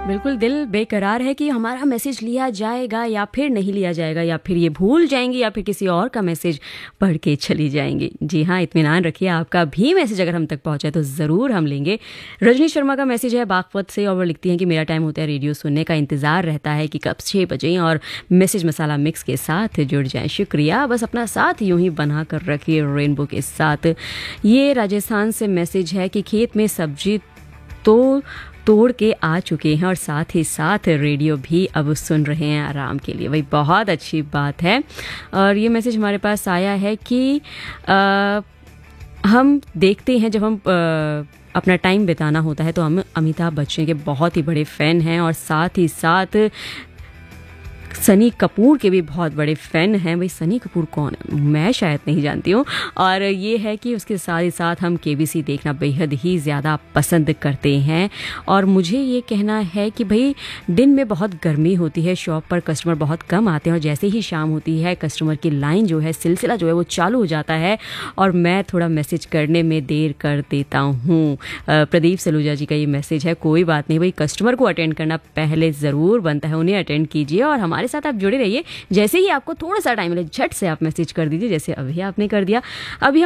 बिल्कुल दिल बेकरार है कि हमारा मैसेज लिया जाएगा या फिर नहीं लिया जाएगा, या फिर ये भूल जाएंगे या फिर किसी और का मैसेज पढ़ के चली जाएंगी। जी हाँ, इत्मीनान रखिए, आपका भी मैसेज अगर हम तक पहुंचा है तो ज़रूर हम लेंगे। रजनी शर्मा का मैसेज है बागपत से और वो लिखती हैं कि मेरा टाइम होता है रेडियो सुनने का, इंतज़ार रहता है कि कब 6 बजे और मैसेज मसाला मिक्स के साथ जुड़ जाए। शुक्रिया, बस अपना साथ यूं ही बना कर रखिए रेनबो के साथ। ये राजस्थान से मैसेज है कि खेत में सब्जी तो तोड़ के आ चुके हैं और साथ ही साथ रेडियो भी अब सुन रहे हैं आराम के लिए। वही बहुत अच्छी बात है। और ये मैसेज हमारे पास आया है कि हम देखते हैं जब हम अपना टाइम बिताना होता है तो हम अमिताभ बच्चन के बहुत ही बड़े फ़ैन हैं और साथ ही साथ सनी कपूर के भी बहुत बड़े फ़ैन हैं। भाई सनी कपूर कौन है, मैं शायद नहीं जानती हूँ। और ये है कि उसके साथ ही साथ हम केबीसी देखना बेहद ही ज़्यादा पसंद करते हैं। और मुझे ये कहना है कि भाई दिन में बहुत गर्मी होती है, शॉप पर कस्टमर बहुत कम आते हैं और जैसे ही शाम होती है कस्टमर की लाइन जो है, सिलसिला जो है वो चालू हो जाता है और मैं थोड़ा मैसेज करने में देर कर देता हूँ। प्रदीप सलूजा जी का ये मैसेज है। कोई बात नहीं भाई, कस्टमर को अटेंड करना पहले ज़रूर बनता है, उन्हें अटेंड कीजिए और हमारे साथ आप जुड़े रहिए। जैसे ही आपको थोड़ा सा टाइम मिले झट से आप मैसेज कर दीजिए, जैसे अभी आपने कर दिया। अभी